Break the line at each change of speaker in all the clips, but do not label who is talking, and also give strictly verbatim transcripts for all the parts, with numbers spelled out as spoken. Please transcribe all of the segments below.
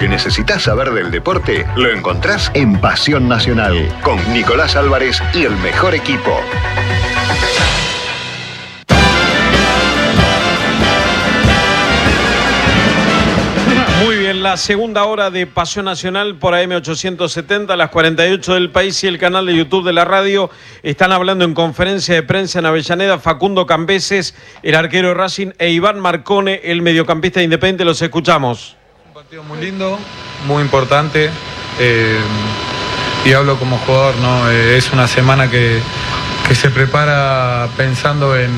que necesitas saber del deporte lo encontrás en Pasión Nacional, con Nicolás Álvarez y el mejor equipo.
Muy bien, la segunda hora de Pasión Nacional por A M ochocientos setenta, las cuarenta y ocho del país y el canal de YouTube de la radio. Están hablando en conferencia de prensa en Avellaneda Facundo Cambeses, el arquero de Racing, e Iván Marcone, el mediocampista de Independiente. Los escuchamos.
Un partido muy lindo, muy importante, eh, y hablo como jugador, ¿no? Eh, es una semana que, que se prepara pensando en,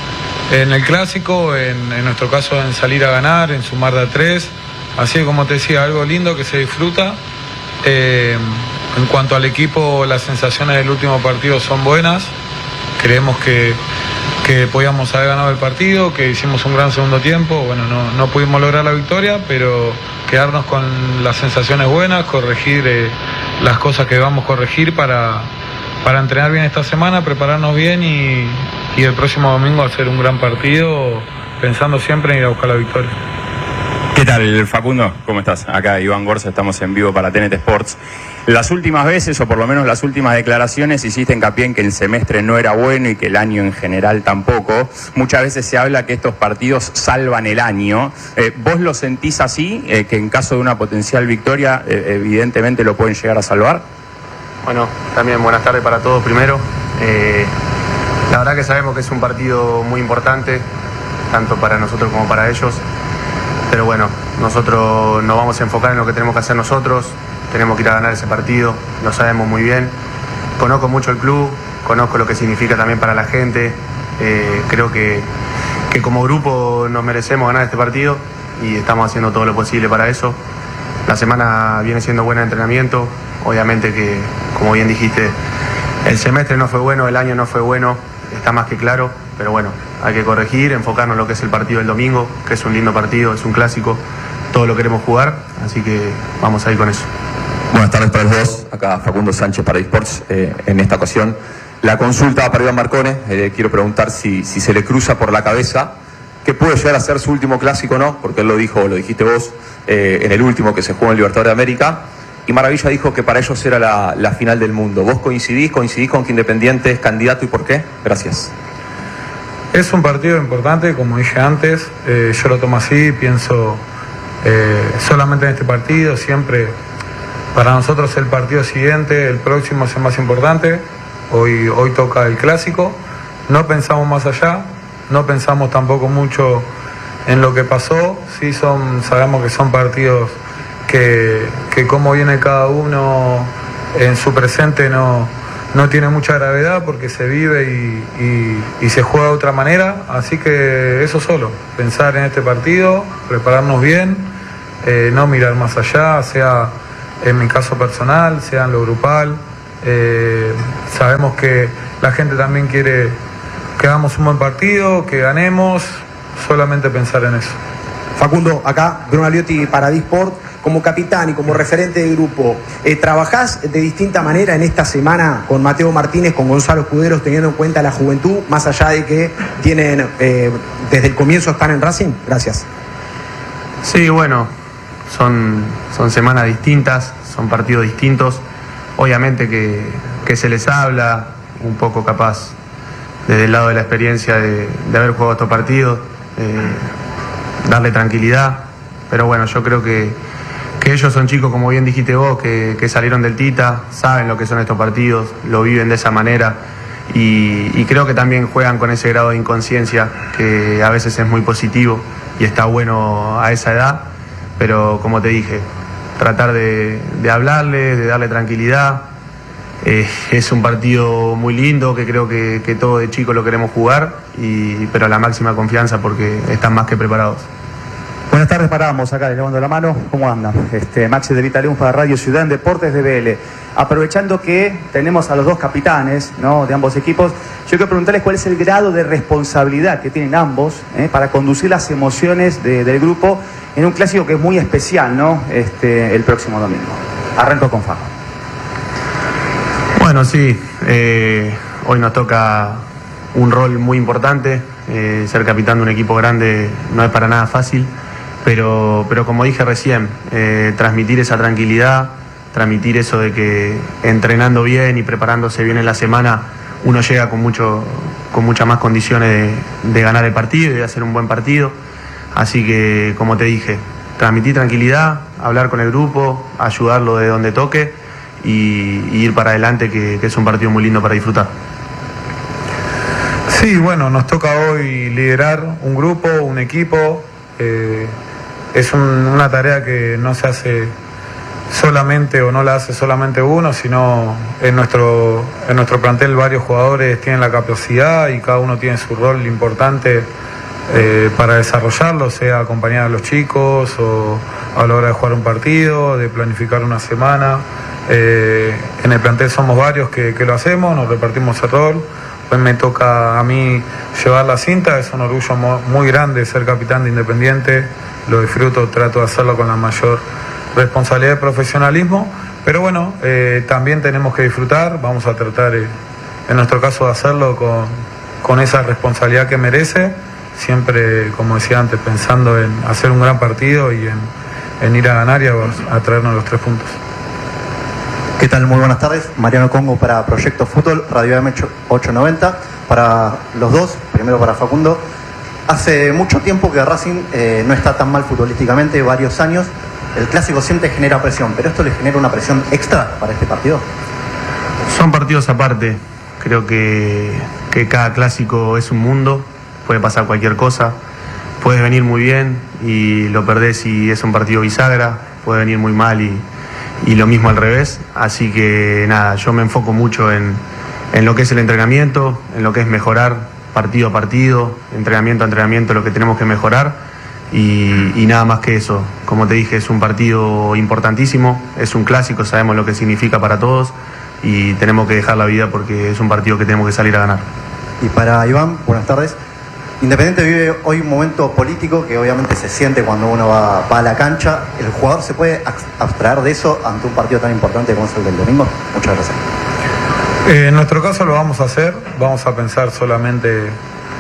en el clásico, en, en nuestro caso en salir a ganar, en sumar de a tres. Así que, como te decía, algo lindo que se disfruta. Eh, en cuanto al equipo, las sensaciones del último partido son buenas. Creemos que, que podíamos haber ganado el partido, que hicimos un gran segundo tiempo. Bueno, no, no pudimos lograr la victoria, pero quedarnos con las sensaciones buenas, corregir eh, las cosas que debamos corregir para, para entrenar bien esta semana, prepararnos bien y, y el próximo domingo hacer un gran partido, pensando siempre en ir a buscar la victoria.
¿Qué tal, Facundo? ¿Cómo estás? Acá Iván Gorza, estamos en vivo para T N T Sports. Las últimas veces, o por lo menos las últimas declaraciones, hiciste hincapié en que el semestre no era bueno y que el año en general tampoco. Muchas veces se habla que estos partidos salvan el año. Eh, ¿Vos lo sentís así? Eh, ¿Que en caso de una potencial victoria, eh, evidentemente lo pueden llegar a salvar?
Bueno, también buenas tardes para todos primero. Eh, la verdad que sabemos que es un partido muy importante, tanto para nosotros como para ellos. Pero bueno, nosotros nos vamos a enfocar en lo que tenemos que hacer nosotros, tenemos que ir a ganar ese partido, lo sabemos muy bien. Conozco mucho el club, conozco lo que significa también para la gente, eh, creo que, que como grupo nos merecemos ganar este partido y estamos haciendo todo lo posible para eso. La semana viene siendo buena de entrenamiento, obviamente que, como bien dijiste, el semestre no fue bueno, el año no fue bueno, está más que claro, pero bueno, hay que corregir, enfocarnos en lo que es el partido del domingo, que es un lindo partido, es un clásico, todo lo queremos jugar, así que vamos a ir con eso.
Buenas tardes para los dos, acá Facundo Sánchez para eSports. Eh, en esta ocasión la consulta para Iván Marcone, eh, quiero preguntar si, si se le cruza por la cabeza que puede llegar a ser su último clásico, ¿no? Porque él lo dijo, lo dijiste vos, eh, en el último que se jugó en Libertadores de América, y Maravilla dijo que para ellos era la, la final del mundo. ¿Vos coincidís, coincidís con que Independiente es candidato y por qué? Gracias.
Es un partido importante, como dije antes, eh, yo lo tomo así, pienso eh, solamente en este partido, siempre para nosotros el partido siguiente, el próximo es el más importante, hoy, hoy toca el clásico, no pensamos más allá, no pensamos tampoco mucho en lo que pasó, sí son, sabemos que son partidos que, que como viene cada uno en su presente no... no tiene mucha gravedad porque se vive y, y, y se juega de otra manera, así que eso solo, pensar en este partido, prepararnos bien, eh, no mirar más allá, sea en mi caso personal, sea en lo grupal. Eh, sabemos que la gente también quiere que hagamos un buen partido, que ganemos, solamente pensar en eso.
Facundo, acá Bruno Aliotti para eSports. Como capitán y como referente de grupo, eh, ¿trabajás de distinta manera en esta semana con Mateo Martínez, con Gonzalo Escuderos, teniendo en cuenta la juventud, más allá de que tienen eh, desde el comienzo están en Racing? Gracias.
Sí, bueno, son, son semanas distintas, son partidos distintos. Obviamente que, que se les habla un poco capaz desde el lado de la experiencia de, de haber jugado estos partidos, eh, darle tranquilidad, pero bueno, yo creo que que ellos son chicos, como bien dijiste vos, que, que salieron del Tita, saben lo que son estos partidos, lo viven de esa manera y, y creo que también juegan con ese grado de inconsciencia que a veces es muy positivo y está bueno a esa edad, pero como te dije, tratar de, de hablarle, de darle tranquilidad. Eh, es un partido muy lindo que creo que, que todos de chicos lo queremos jugar, y, pero a la máxima confianza porque están más que preparados.
Buenas tardes para ambos, acá les levanto la mano. ¿Cómo andan? Este, Maxi de Vitaleón para Radio Ciudad en Deportes de B L. Aprovechando que tenemos a los dos capitanes, ¿no?, de ambos equipos, yo quiero preguntarles cuál es el grado de responsabilidad que tienen ambos ¿eh? para conducir las emociones de, del grupo en un clásico que es muy especial, ¿no?, este, el próximo domingo. Arranco con Fajo.
Bueno, sí, eh, hoy nos toca un rol muy importante. Eh, ser capitán de un equipo grande no es para nada fácil. pero, pero como dije recién, eh, transmitir esa tranquilidad, transmitir eso de que entrenando bien y preparándose bien en la semana uno llega con mucho con muchas más condiciones de, de ganar el partido y de hacer un buen partido. Así que, como te dije, transmitir tranquilidad, hablar con el grupo, ayudarlo de donde toque y, y ir para adelante, que, que es un partido muy lindo para disfrutar.
Sí, bueno, nos toca hoy liderar un grupo, un equipo. Eh, es un, una tarea que no se hace solamente o no la hace solamente uno, sino en nuestro, en nuestro plantel varios jugadores tienen la capacidad y cada uno tiene su rol importante eh, para desarrollarlo, sea acompañar a los chicos o a la hora de jugar un partido, de planificar una semana. Eh, en el plantel somos varios que, que lo hacemos, nos repartimos el rol. Hoy me toca a mí llevar la cinta, es un orgullo muy grande ser capitán de Independiente, lo disfruto, trato de hacerlo con la mayor responsabilidad y profesionalismo, pero bueno, eh, también tenemos que disfrutar, vamos a tratar eh, en nuestro caso de hacerlo con, con esa responsabilidad que merece, siempre, como decía antes, pensando en hacer un gran partido y en, en ir a ganar y a, a traernos los tres puntos.
¿Qué tal? Muy buenas tardes. Mariano Congo para Proyecto Fútbol, Radio M ochocientos noventa. Para los dos, primero para Facundo. Hace mucho tiempo que Racing eh, no está tan mal futbolísticamente, varios años. El clásico siempre genera presión, pero ¿esto le genera una presión extra para este partido?
Son partidos aparte. Creo que, que cada clásico es un mundo, puede pasar cualquier cosa. Puedes venir muy bien y lo perdés y es un partido bisagra, puede venir muy mal y, y lo mismo al revés. Así que nada, yo me enfoco mucho en, en lo que es el entrenamiento, en lo que es mejorar partido a partido, entrenamiento a entrenamiento, lo que tenemos que mejorar. Y, y nada más que eso. Como te dije, es un partido importantísimo, es un clásico, sabemos lo que significa para todos y tenemos que dejar la vida porque es un partido que tenemos que salir a ganar.
Y para Iván, buenas tardes. Independiente vive hoy un momento político que obviamente se siente cuando uno va, va a la cancha. ¿El jugador se puede abstraer de eso ante un partido tan importante como es el del domingo? Muchas gracias.
Eh, en nuestro caso lo vamos a hacer, vamos a pensar solamente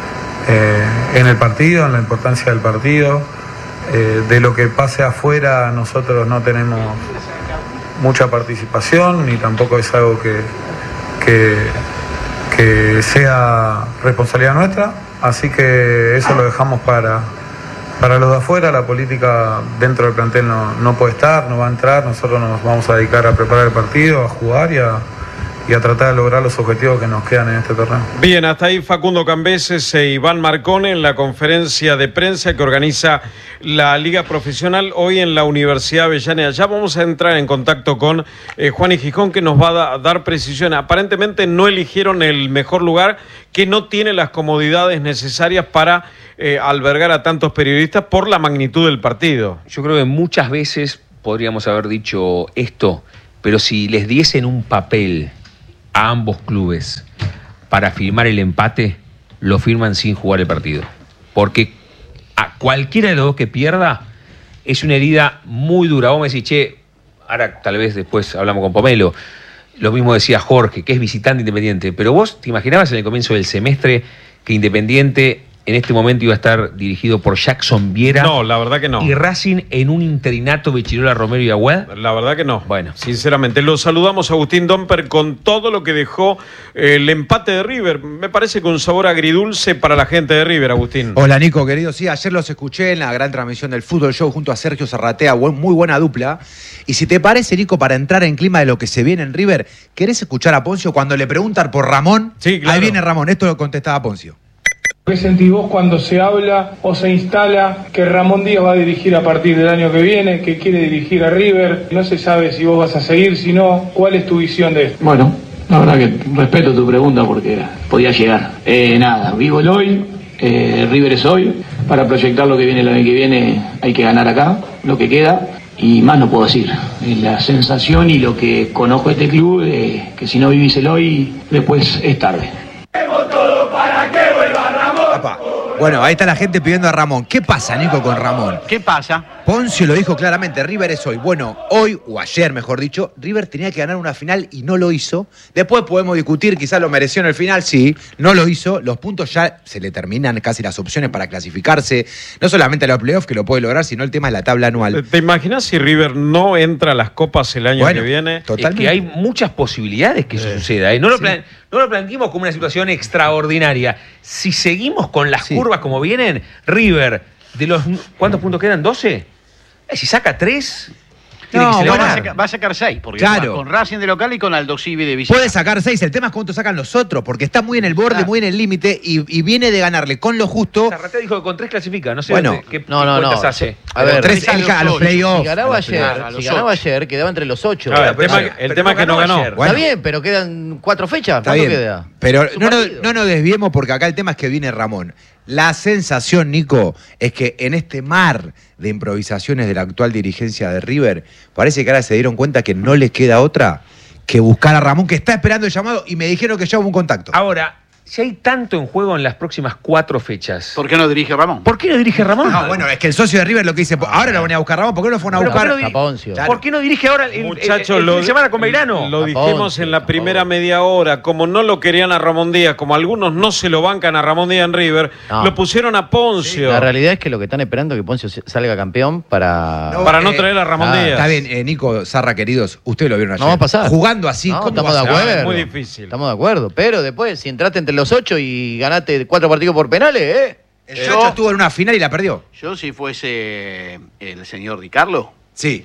Eh, en el partido, en la importancia del partido. Eh, de lo que pase afuera nosotros no tenemos mucha participación, ni tampoco es algo que, que, que sea responsabilidad nuestra, así que eso lo dejamos para, para los de afuera. La política dentro del plantel no, no puede estar, no va a entrar, nosotros nos vamos a dedicar a preparar el partido, a jugar y a y a tratar de lograr los objetivos que nos quedan en este torneo.
Bien, hasta ahí Facundo Cambeses e Iván Marcone en la conferencia de prensa que organiza la Liga Profesional hoy en la Universidad Avellaneda. Ya vamos a entrar en contacto con eh, Juan y Gijón, que nos va a da, dar precisión. Aparentemente no eligieron el mejor lugar, que no tiene las comodidades necesarias para eh, albergar a tantos periodistas por la magnitud del partido.
Yo creo que muchas veces podríamos haber dicho esto, pero si les diesen un papel a ambos clubes para firmar el empate, lo firman sin jugar el partido. Porque a cualquiera de los dos que pierda es una herida muy dura. Vos me decís, che, ahora tal vez después hablamos con Pomelo, lo mismo decía Jorge, que es visitante Independiente, pero vos te imaginabas en el comienzo del semestre que Independiente en este momento iba a estar dirigido por Jackson Viera.
No, la verdad que no.
Y Racing en un interinato Bechirola, Romero y Agüed.
La verdad que no. Bueno, sinceramente, lo saludamos a Agustín Domper con todo lo que dejó el empate de River. Me parece con un sabor agridulce para la gente de River, Agustín.
Hola, Nico, querido. Sí, ayer los escuché en la gran transmisión del Fútbol Show junto a Sergio Zarratea. Muy buena dupla. Y si te parece, Nico, para entrar en clima de lo que se viene en River, ¿querés escuchar a Poncio cuando le preguntan por Ramón?
Sí, claro.
Ahí viene Ramón. Esto lo contestaba Poncio.
¿Qué sentís vos cuando se habla o se instala que Ramón Díaz va a dirigir a partir del año que viene, que quiere dirigir a River? No se sabe si vos vas a seguir, si no, ¿cuál es tu visión de esto?
Bueno, la verdad que respeto tu pregunta porque podía llegar. Eh, nada, vivo el hoy, eh, River es hoy. Para proyectar lo que viene el año que viene hay que ganar acá, lo que queda. Y más no puedo decir. La sensación y lo que conozco de este club, eh, que si no vivís el hoy, después es tarde.
Apa. Bueno, ahí está la gente pidiendo a Ramón. ¿Qué pasa, Nico, con Ramón?
¿Qué pasa?
Poncio lo dijo claramente, River es hoy. Bueno, hoy, o ayer mejor dicho, River tenía que ganar una final y no lo hizo. Después podemos discutir, quizás lo mereció en el final, sí, no lo hizo. Los puntos ya se le terminan casi las opciones para clasificarse. No solamente a los playoffs que lo puede lograr, sino el tema de la tabla anual.
¿Te imaginas si River no entra a las copas el año
Bueno,
que viene?
Totalmente. Es que hay muchas posibilidades que eso eh, suceda. ¿eh? No, lo sí. plan, no lo planteemos como una situación extraordinaria. Si seguimos con las sí. curvas como vienen, River, de los ¿cuántos puntos quedan? ¿doce? Eh, si saca tres...
No, bueno, va, a sacar, va a sacar seis, porque
claro.
va con Racing de local y con Aldo Civi de visita.
Puede sacar seis, el tema es cuánto sacan los otros, porque está muy en el borde, claro. muy en el límite, y, y viene de ganarle con lo justo.
Zarratea dijo que con tres clasifica, no sé
bueno,
qué,
no, no,
cuentas
no.
hace.
A ver,
tres a los, a los playoffs.
Si ganaba ayer, si ganaba ayer, quedaba entre los ocho.
Claro, el tema, pero, el tema pero que no ganó.
Bueno, está bien, pero quedan cuatro fechas.
Está
¿Cuánto
bien,
queda?
Pero no, no, no nos desviemos porque acá el tema es que viene Ramón. La sensación, Nico, es que en este mar de improvisaciones de la actual dirigencia de River, parece que ahora se dieron cuenta que no les queda otra que buscar a Ramón, que está esperando el llamado, y me dijeron que ya hubo un contacto.
Ahora, si hay tanto en juego en las próximas cuatro fechas,
¿por qué no dirige Ramón?
¿Por qué no dirige Ramón?
No, bueno, es que el socio de River lo que dice, ahora lo van a buscar Ramón, ¿por qué no lo fueron a buscar?
¿Por qué no,
Poncio.
Claro. ¿Por qué no dirige ahora el,
Muchachos,
el, el, el
lo,
fin de semana con Belgrano?
Lo dijimos Poncio, en la primera media hora, como no lo querían a Ramón Díaz, como algunos no se lo bancan a Ramón Díaz en River, no. lo pusieron a Poncio.
Sí, la realidad es que lo que están esperando es que Poncio salga campeón para...
No, para no eh, traer a Ramón ah, Díaz.
Está bien, eh, Nico, Zarra, queridos, ustedes lo vieron ayer.
No va a pasar.
Jugando así,
no,
¿cómo
estamos
va
de
a
acuerdo.
Es muy difícil.
Estamos de acuerdo, pero después, si entraste entre los ocho y ganaste cuatro partidos por penales, ¿eh?
El Chacho estuvo en una final y la perdió.
Yo, si fuese el señor Di Carlo,
sí.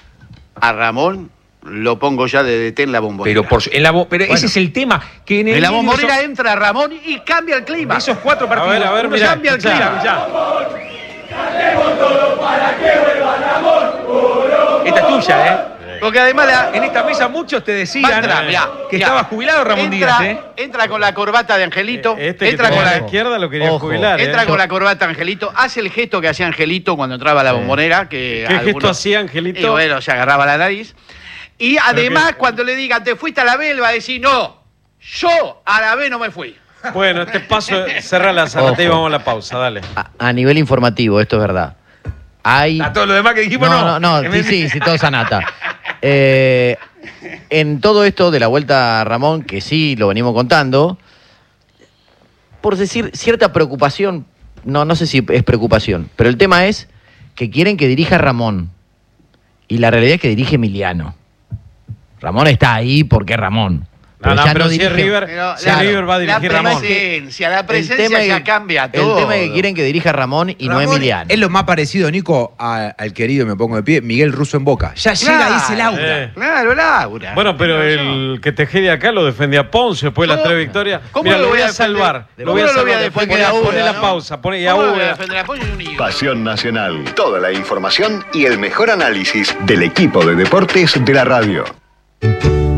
a Ramón lo pongo ya de D T en la bombonera.
Pero, por, en la, pero bueno, ese es el tema. Que en, el
en la bombonera
son...
entra Ramón y cambia el clima.
Esos cuatro partidos.
A ver, a ver, mirá,
cambia el
ya,
clima.
Ya.
Ganemos todo para que vuelva Ramón.
Esta es tuya, ¿eh?
Porque además la,
en esta mesa muchos te decían
entrar, mirá,
que
mirá.
estaba jubilado Ramón
entra,
Díaz, ¿eh?
Entra con la corbata de Angelito.
Este
entra
que
con la
izquierda lo quería Ojo. jubilar.
Entra
¿eh?
con la corbata Angelito. Hace el gesto que hacía Angelito cuando entraba a la bombonera. Que
¿Qué
algunos,
gesto hacía Angelito?
Y bueno, se agarraba la nariz. Y además, que... cuando le digan, te fuiste a la B, él va a decir, no, yo a la B no me fui.
Bueno, este paso, cerra la Zarratea y vamos a la pausa, dale.
A, a nivel informativo, esto es verdad. Hay...
A todo lo demás que dijimos,
no. No, no, sí, sí, sí, todo sanata. Eh, en todo esto de la vuelta a Ramón, que sí lo venimos contando, por decir cierta preocupación, no, no sé si es preocupación, pero el tema es que quieren que dirija Ramón y la realidad es que dirige Emiliano. Ramón está ahí porque es Ramón.
Pero, no, no, ya pero no si dirige, River, pero, si claro, River va a dirigir
la
Ramón.
Presencia, la presencia ya cambia todo.
El tema es que quieren que dirija Ramón y Ramón no Emiliano.
Es lo más parecido, Nico, a, al querido, me pongo de pie, Miguel Russo en Boca. Ya
claro,
llega, dice Laura.
Eh. Claro, Laura.
Bueno, pero el que Tejede acá lo defendía a Ponce después de las tres victorias.
¿Cómo
Mira,
lo,
lo
voy
voy
a
a salvar.
Lo voy a salvar después
de poner la pausa. Pone y a
Pasión Nacional. Toda la información y el mejor análisis del equipo de deportes de la radio.